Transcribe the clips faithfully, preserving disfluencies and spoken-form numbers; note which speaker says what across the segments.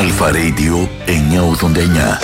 Speaker 1: Αλφα Radio εννιακόσια ογδόντα εννιά.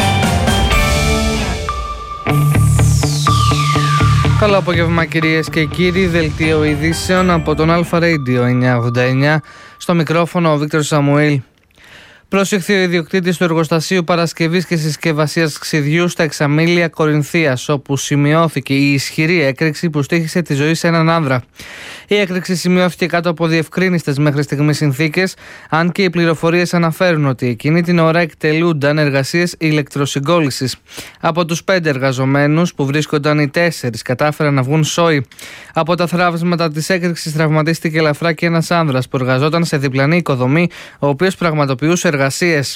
Speaker 2: Καλό απόγευμα κυρίες και κύριοι, δελτίο ειδήσεων από τον Αλφα Radio εννιακόσια ογδόντα εννιά. Στο μικρόφωνο ο Βίκτορ Σαμουήλ. Πρόσεχθε ο ιδιοκτήτης του εργοστασίου παρασκευής και συσκευασίας ξυδιού στα Εξαμήλια Κορινθίας, όπου σημειώθηκε η ισχυρή έκρηξη που στοίχησε τη ζωή σε έναν άνδρα. Η έκρηξη σημειώθηκε κάτω από διευκρίνιστες μέχρι στιγμής συνθήκες, αν και οι πληροφορίες αναφέρουν ότι εκείνη την ώρα εκτελούνταν εργασίες ηλεκτροσυγκόλλησης. Από τους πέντε εργαζομένους που βρίσκονταν, οι τέσσερις κατάφεραν να βγουν σώοι. Από τα θραύσματα της έκρηξης τραυματίστηκε ελαφρά και ένας άνδρας που εργαζόταν σε διπλανή οικοδομή, ο οποίος πραγματοποιούσε εργασίες.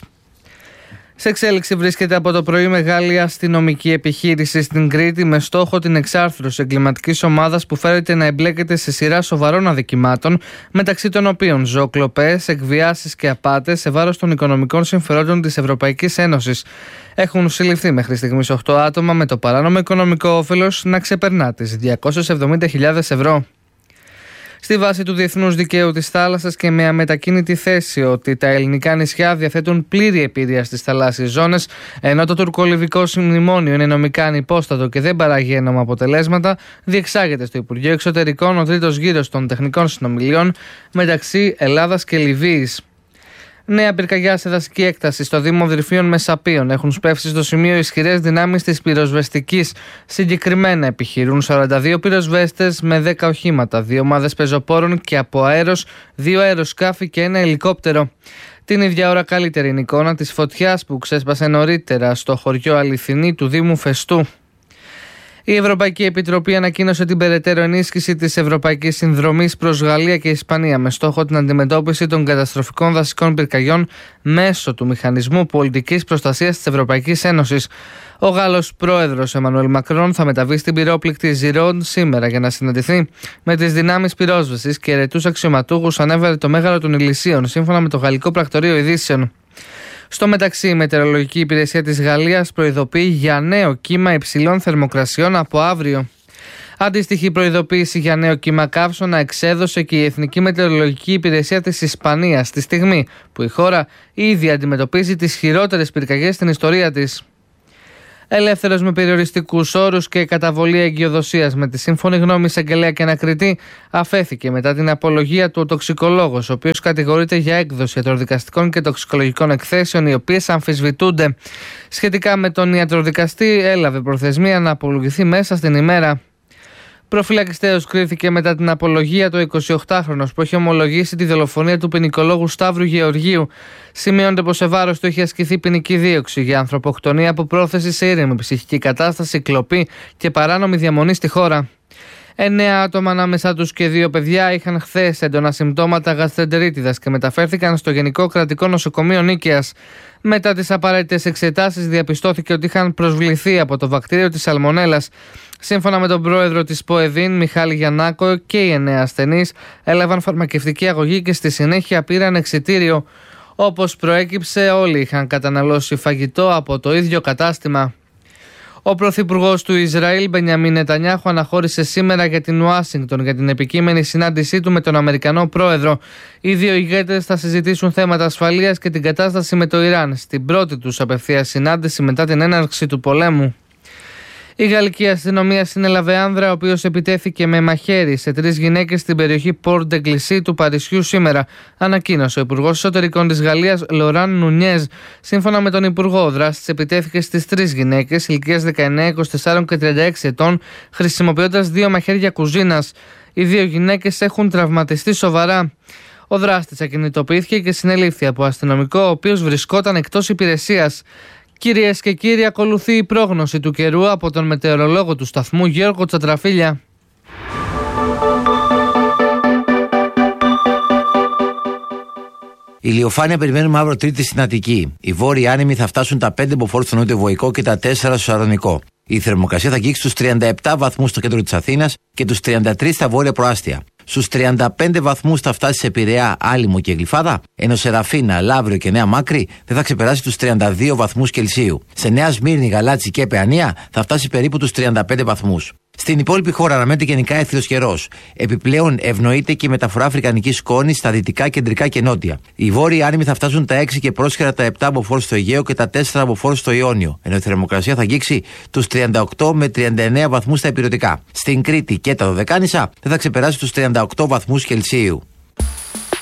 Speaker 2: Σε εξέλιξη βρίσκεται από το πρωί μεγάλη αστυνομική επιχείρηση στην Κρήτη με στόχο την εξάρθρωση εγκληματικής ομάδας που φέρεται να εμπλέκεται σε σειρά σοβαρών αδικημάτων, μεταξύ των οποίων ζωοκλοπές, εκβιάσεις και απάτες σε βάρος των οικονομικών συμφερόντων της Ευρωπαϊκής Ένωσης. Έχουν συλληφθεί μέχρι στιγμής οκτώ άτομα με το παράνομο οικονομικό όφελος να ξεπερνά τις διακόσιες εβδομήντα χιλιάδες ευρώ. Στη βάση του διεθνούς δικαίου της θάλασσας και με αμετακίνητη θέση ότι τα ελληνικά νησιά διαθέτουν πλήρη επίρρεια στις θαλάσσιες ζώνες, ενώ το τουρκολιβικό μνημόνιο είναι νομικά ανυπόστατο και δεν παράγει ένομα αποτελέσματα, διεξάγεται στο Υπουργείο Εξωτερικών ο τρίτος γύρος των τεχνικών συνομιλιών μεταξύ Ελλάδας και Λιβύης. Νέα πυρκαγιά σε δασική έκταση στο Δήμο Δρυφείων Μεσαπίων. Έχουν σπεύσει στο σημείο ισχυρές δυνάμεις της πυροσβεστικής. Συγκεκριμένα επιχειρούν σαράντα δύο πυροσβέστες με δέκα οχήματα, δύο ομάδες πεζοπόρων και από αέρος, δύο αεροσκάφη και ένα ελικόπτερο. Την ίδια ώρα καλύτερη είναι η εικόνα της φωτιάς που ξέσπασε νωρίτερα στο χωριό Αληθινή του Δήμου Φεστού. Η Ευρωπαϊκή Επιτροπή ανακοίνωσε την περαιτέρω ενίσχυση της Ευρωπαϊκής Συνδρομής προς Γαλλία και Ισπανία με στόχο την αντιμετώπιση των καταστροφικών δασικών πυρκαγιών μέσω του Μηχανισμού Πολιτικής Προστασίας της Ευρωπαϊκής Ένωσης. Ο Γάλλος πρόεδρος Εμμανουέλ Μακρόν θα μεταβεί στην πυρόπληκτη Ζιρόντ σήμερα για να συναντηθεί με τις δυνάμεις πυρόσβεσης και ερετούς αξιωματούχους, ανέβαλε το Μέγαρο των Ηλυσίων, σύμφωνα με το Γαλλικό Πρακτορείο Ειδήσεων. Στο μεταξύ, η Μετεωρολογική Υπηρεσία της Γαλλίας προειδοποιεί για νέο κύμα υψηλών θερμοκρασιών από αύριο. Αντίστοιχη προειδοποίηση για νέο κύμα καύσωνα εξέδωσε και η Εθνική Μετεωρολογική Υπηρεσία της Ισπανίας, στη στιγμή που η χώρα ήδη αντιμετωπίζει τις χειρότερες πυρκαγιές στην ιστορία της. Ελεύθερος με περιοριστικούς όρους και καταβολή εγκυοδοσίας με τη σύμφωνη γνώμη εισαγγελέα και ανακριτή, αφέθηκε μετά την απολογία του ο τοξικολόγος, ο οποίος κατηγορείται για έκδοση ιατροδικαστικών και τοξικολογικών εκθέσεων, οι οποίες αμφισβητούνται. Σχετικά με τον ιατροδικαστή, έλαβε προθεσμία να απολογηθεί μέσα στην ημέρα. Προφυλακιστέως κρίθηκε μετά την απολογία το εικοσιοκτάχρονος που έχει ομολογήσει τη δολοφονία του ποινικολόγου Σταύρου Γεωργίου. Σημειώνεται πως σε βάρος του έχει ασκηθεί ποινική δίωξη για ανθρωποκτονία από πρόθεση σε ήρεμη ψυχική κατάσταση, κλοπή και παράνομη διαμονή στη χώρα. Εννέα άτομα ανάμεσά τους και δύο παιδιά είχαν χθες έντονα συμπτώματα γαστρεντερίτιδας και μεταφέρθηκαν στο Γενικό Κρατικό Νοσοκομείο Νίκαιας. Μετά τις απαραίτητες εξετάσεις διαπιστώθηκε ότι είχαν προσβληθεί από το βακτήριο της σαλμονέλας. Σύμφωνα με τον πρόεδρο της ΠΟΕΔΗΝ, Μιχάλη Γιαννάκο, και οι εννέα ασθενείς έλαβαν φαρμακευτική αγωγή και στη συνέχεια πήραν εξιτήριο. Όπως προέκυψε, όλοι είχαν καταναλώσει φαγητό από το ίδιο κατάστημα. Ο πρωθυπουργός του Ισραήλ, Μπενιαμίν Νετανιάχου, αναχώρησε σήμερα για την Ουάσιγκτον για την επικείμενη συνάντησή του με τον Αμερικανό πρόεδρο. Οι δύο ηγέτες θα συζητήσουν θέματα ασφαλείας και την κατάσταση με το Ιράν, στην πρώτη τους απευθείας συνάντηση μετά την έναρξη του πολέμου. Η γαλλική αστυνομία συνέλαβε άνδρα, ο οποίος επιτέθηκε με μαχαίρι σε τρεις γυναίκες στην περιοχή Πορ ντε Γκλισί του Παρισιού σήμερα, ανακοίνωσε ο Υπουργός Εσωτερικών της Γαλλίας, Λοράν Νουνιέζ. Σύμφωνα με τον Υπουργό, ο δράστης επιτέθηκε στις τρεις γυναίκες ηλικίας δεκαεννέα, είκοσι τέσσερα και τριάντα έξι ετών, χρησιμοποιώντας δύο μαχαίρια κουζίνας. Οι δύο γυναίκες έχουν τραυματιστεί σοβαρά. Ο δράστης ακινητοποιήθηκε και συνελήφθη από αστυνομικό, ο οποίος βρισκόταν εκτός υπηρεσίας. Κυρίες και κύριοι, ακολουθεί η πρόγνωση του καιρού από τον μετεωρολόγο του σταθμού Γιώργο Τσατραφίλια.
Speaker 3: Η ηλιοφάνεια περιμένουμε αύριο Τρίτη στην Αττική. Οι βόρειοι άνεμοι θα φτάσουν τα πέντε μποφόρ στο νότιο Βοϊκό και τα τέσσερα στο Σαρονικό. Η θερμοκρασία θα αγγίξει στους τριάντα επτά βαθμούς στο κέντρο της Αθήνας και τους τριάντα τρεις στα βόρεια προάστια. Στους τριάντα πέντε βαθμούς θα φτάσει σε Πειραιά, Άλυμο και Γλυφάδα, ενώ σε Ραφίνα, Λαύριο και Νέα Μάκρη δεν θα ξεπεράσει τους τριάντα δύο βαθμούς Κελσίου. Σε Νέα Σμύρνη, Γαλάτσι και Παιανία θα φτάσει περίπου τους τριάντα πέντε βαθμούς. Στην υπόλοιπη χώρα αναμένεται γενικά έθριος καιρός. Επιπλέον ευνοείται και η μεταφορά αφρικανικής σκόνης στα δυτικά, κεντρικά και νότια. Οι βόρειοι άνεμοι θα φτάσουν τα έξι και πρόσχερα τα επτά μποφόρ στο Αιγαίο και τα τέσσερα μποφόρ στο Ιόνιο, ενώ η θερμοκρασία θα αγγίξει τους τριάντα οκτώ με τριάντα εννέα βαθμούς στα ηπειρωτικά. Στην Κρήτη και τα Δωδεκάνησα δεν θα ξεπεράσει τους τριάντα οκτώ βαθμούς Κελσίου.